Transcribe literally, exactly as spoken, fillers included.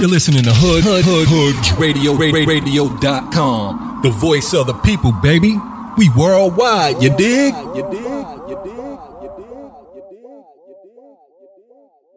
You're listening to Hood Hood Hood Hood Radio Radio dot com. The voice of the people, baby. We worldwide, you dig? You dig? You dig? You dig? You dig?